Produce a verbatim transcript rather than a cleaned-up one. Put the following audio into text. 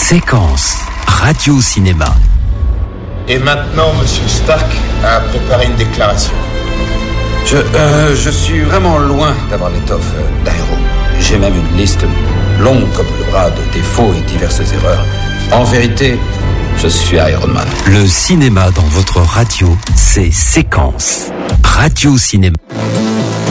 Séquence radio-cinéma. Et maintenant, Monsieur Stark a préparé une déclaration. Je, euh, je suis vraiment loin d'avoir l'étoffe euh, d'Aéro. J'ai même une liste longue comme le bras de défauts et diverses erreurs. En vérité, je suis Iron Man. Le cinéma dans votre radio, c'est Séquence radio-cinéma.